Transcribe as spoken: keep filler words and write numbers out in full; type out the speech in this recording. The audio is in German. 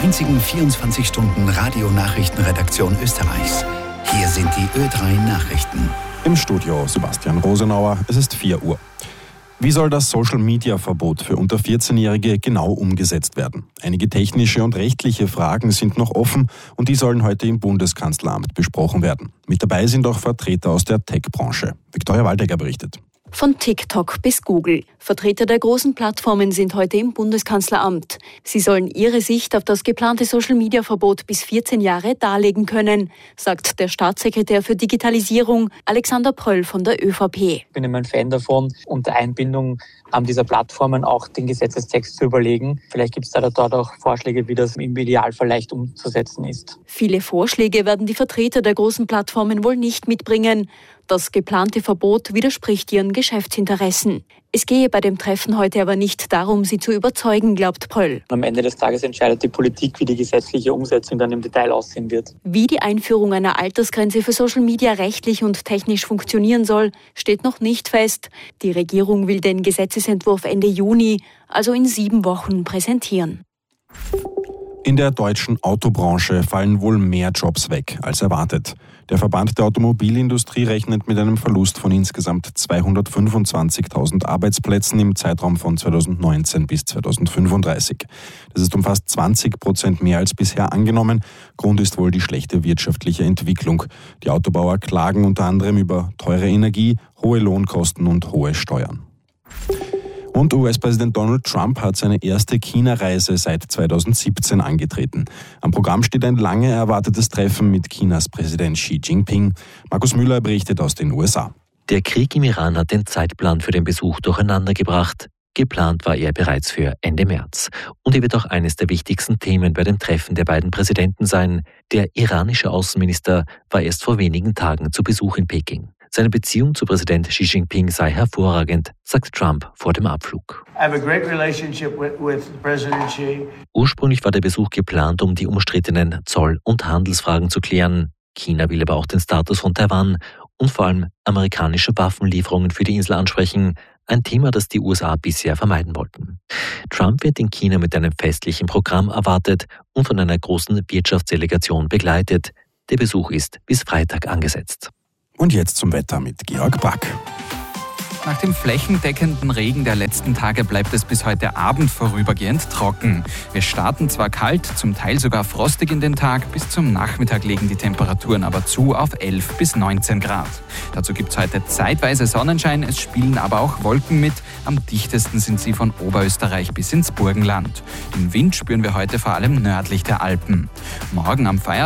einzigen vierundzwanzig Stunden Radionachrichtenredaktion Österreichs. Hier sind die Ö drei Nachrichten. Im Studio Sebastian Rosenauer, es ist vier Uhr. Wie soll das Social-Media-Verbot für unter vierzehnjährige genau umgesetzt werden? Einige technische und rechtliche Fragen sind noch offen und die sollen heute im Bundeskanzleramt besprochen werden. Mit dabei sind auch Vertreter aus der Tech-Branche. Viktoria Waldecker berichtet. Von TikTok bis Google. Vertreter der großen Plattformen sind heute im Bundeskanzleramt. Sie sollen ihre Sicht auf das geplante Social-Media-Verbot bis vierzehn Jahre darlegen können, sagt der Staatssekretär für Digitalisierung Alexander Pröll von der ÖVP. Ich bin immer ein Fan davon, unter Einbindung dieser Plattformen auch den Gesetzestext zu überlegen. Vielleicht gibt es da dort auch Vorschläge, wie das im Idealfall leicht umzusetzen ist. Viele Vorschläge werden die Vertreter der großen Plattformen wohl nicht mitbringen. Das geplante Verbot widerspricht ihren Geschäftsinteressen. Es gehe bei dem Treffen heute aber nicht darum, sie zu überzeugen, glaubt Pröll. Am Ende des Tages entscheidet die Politik, wie die gesetzliche Umsetzung dann im Detail aussehen wird. Wie die Einführung einer Altersgrenze für Social Media rechtlich und technisch funktionieren soll, steht noch nicht fest. Die Regierung will den Gesetzesentwurf Ende Juni, also in sieben Wochen, präsentieren. In der deutschen Autobranche fallen wohl mehr Jobs weg als erwartet. Der Verband der Automobilindustrie rechnet mit einem Verlust von insgesamt zweihundertfünfundzwanzigtausend Arbeitsplätzen im Zeitraum von zweitausendneunzehn bis zweitausendfünfunddreißig. Das ist um fast zwanzig Prozent mehr als bisher angenommen. Grund ist wohl die schlechte wirtschaftliche Entwicklung. Die Autobauer klagen unter anderem über teure Energie, hohe Lohnkosten und hohe Steuern. Und U S-Präsident Donald Trump hat seine erste China-Reise seit zweitausendsiebzehn angetreten. Am Programm steht ein lange erwartetes Treffen mit Chinas Präsident Xi Jinping. Markus Müller berichtet aus den U S A. Der Krieg im Iran hat den Zeitplan für den Besuch durcheinandergebracht. Geplant war er bereits für Ende März. Und er wird auch eines der wichtigsten Themen bei dem Treffen der beiden Präsidenten sein. Der iranische Außenminister war erst vor wenigen Tagen zu Besuch in Peking. Seine Beziehung zu Präsident Xi Jinping sei hervorragend, sagt Trump vor dem Abflug. I have a great relationship with, with President Xi. Ursprünglich war der Besuch geplant, um die umstrittenen Zoll- und Handelsfragen zu klären. China will aber auch den Status von Taiwan und vor allem amerikanische Waffenlieferungen für die Insel ansprechen. Ein Thema, das die U S A bisher vermeiden wollten. Trump wird in China mit einem festlichen Programm erwartet und von einer großen Wirtschaftsdelegation begleitet. Der Besuch ist bis Freitag angesetzt. Und jetzt zum Wetter mit Georg Brack. Nach dem flächendeckenden Regen der letzten Tage bleibt es bis heute Abend vorübergehend trocken. Wir starten zwar kalt, zum Teil sogar frostig in den Tag, bis zum Nachmittag legen die Temperaturen aber zu auf elf bis neunzehn Grad. Dazu gibt es heute zeitweise Sonnenschein, es spielen aber auch Wolken mit. Am dichtesten sind sie von Oberösterreich bis ins Burgenland. Den Wind spüren wir heute vor allem nördlich der Alpen. Morgen am Feiertag